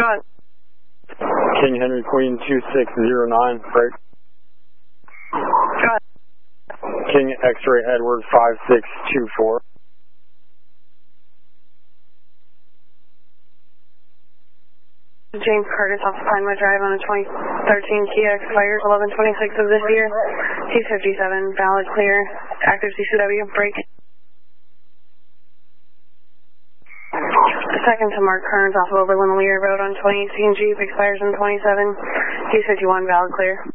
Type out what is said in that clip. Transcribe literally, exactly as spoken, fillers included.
on. King Henry Queen two six zero nine, break. Go on. King X-ray Edward five six two four. James Curtis off Pinewood Drive on a twenty thirteen Kia expires eleven twenty-six of this year. T fifty-seven, valid clear. Active C C W, break. Second to Mark Kearns off of Overland Lear Road on twenty eighteen Jeep, expires in twenty-seven. T fifty-one, valid clear.